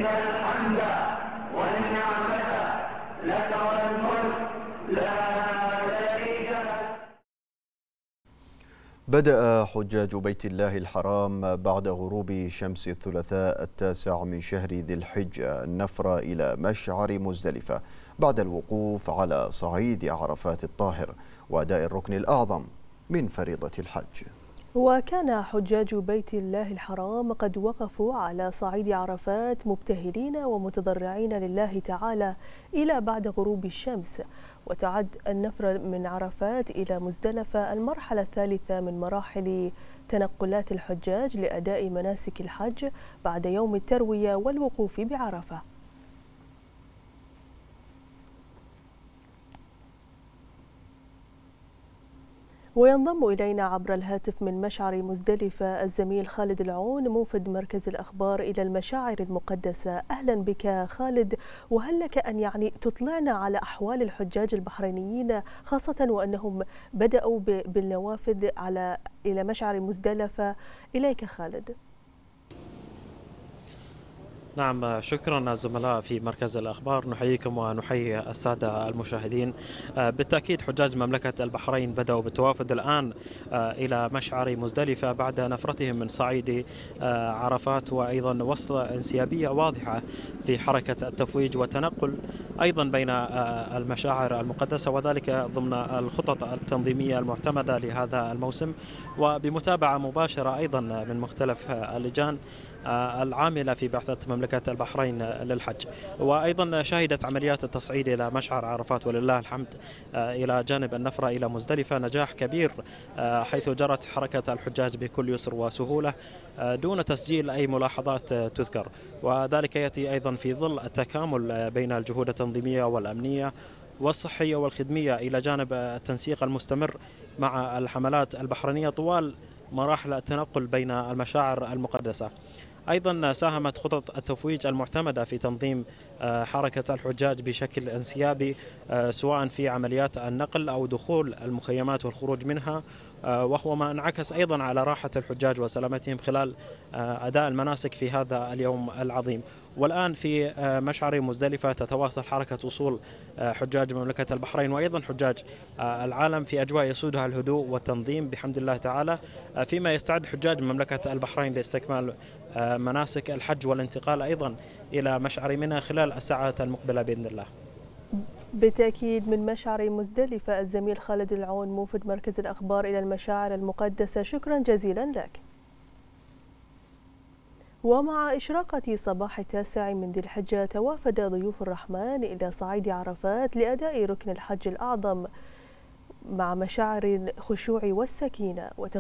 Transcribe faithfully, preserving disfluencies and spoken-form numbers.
الحمد والنعمة لك والملك لا شريك لك. بدأ حجاج بيت الله الحرام بعد غروب شمس الثلاثاء التاسع من شهر ذي الحجة النفر إلى مشعر مزدلفة بعد الوقوف على صعيد عرفات الطاهر وأداء الركن الأعظم من فريضة الحج. وكان حجاج بيت الله الحرام قد وقفوا على صعيد عرفات مبتهلين ومتضرعين لله تعالى إلى بعد غروب الشمس. وتعد النفر من عرفات إلى مزدلفة المرحلة الثالثة من مراحل تنقلات الحجاج لأداء مناسك الحج بعد يوم التروية والوقوف بعرفة. وينضم إلينا عبر الهاتف من مشعر مزدلفة الزميل خالد العون موفد مركز الأخبار إلى المشاعر المقدسة. أهلا بك خالد، وهل لك أن يعني تطلعنا على أحوال الحجاج البحرينيين خاصة وأنهم بدأوا بالنوافذ على إلى مشعر مزدلفة؟ إليك خالد. نعم، شكرا الزملاء في مركز الأخبار، نحييكم ونحيي السادة المشاهدين. بالتأكيد حجاج مملكة البحرين بدأوا بالتوافد الآن إلى مشعر مزدلفة بعد نفرتهم من صعيد عرفات، وأيضا وسط انسيابية واضحة في حركة التفويج والتنقل أيضا بين المشاعر المقدسة، وذلك ضمن الخطط التنظيمية المعتمدة لهذا الموسم وبمتابعة مباشرة أيضا من مختلف اللجان العاملة في بعثة مملكة البحرين للحج. وأيضا شهدت عمليات التصعيد إلى مشعر عرفات ولله الحمد إلى جانب النفرة إلى مزدلفة نجاح كبير، حيث جرت حركة الحجاج بكل يسر وسهولة دون تسجيل أي ملاحظات تذكر، وذلك يأتي أيضا في ظل التكامل بين الجهود التنظيمية والأمنية والصحية والخدمية إلى جانب التنسيق المستمر مع الحملات البحرينية طوال مراحل التنقل بين المشاعر المقدسة. أيضا ساهمت خطط التفويج المعتمدة في تنظيم حركة الحجاج بشكل انسيابي سواء في عمليات النقل أو دخول المخيمات والخروج منها، وهو ما انعكس أيضا على راحة الحجاج وسلامتهم خلال أداء المناسك في هذا اليوم العظيم. والآن في مشعر مزدلفة تتواصل حركة وصول حجاج مملكة البحرين وأيضا حجاج العالم في أجواء يسودها الهدوء والتنظيم بحمد الله تعالى، فيما يستعد حجاج مملكة البحرين لاستكمال مناسك الحج والانتقال أيضا إلى مشعر منى خلال الساعات المقبلة بإذن الله. بالتأكيد من مشعر مزدلفة الزميل خالد العون موفد مركز الأخبار إلى المشاعر المقدسة، شكرا جزيلا لك. ومع إشراقة صباح التاسع من ذي الحجة توافد ضيوف الرحمن إلى صعيد عرفات لأداء ركن الحج الأعظم مع مشاعر الخشوع والسكينة.